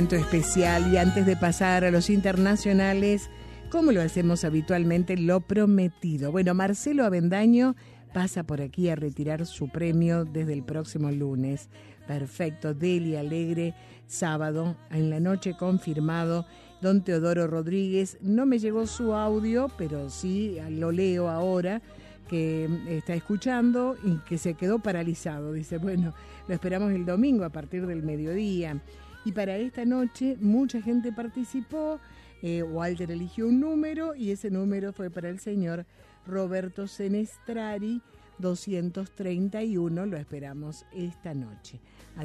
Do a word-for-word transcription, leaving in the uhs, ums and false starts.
Especial y antes de pasar a los internacionales, como lo hacemos habitualmente, lo prometido. Bueno, Marcelo Avendaño pasa por aquí a retirar su premio desde el próximo lunes. Perfecto, Delia Alegre, sábado, en la noche confirmado. Don Teodoro Rodríguez, no me llegó su audio, pero sí lo leo ahora, que está escuchando y que se quedó paralizado. Dice, bueno, lo esperamos el domingo a partir del mediodía. Y para esta noche mucha gente participó, eh, Walter eligió un número y ese número fue para el señor Roberto Senestrari, doscientos treinta y uno, lo esperamos esta noche.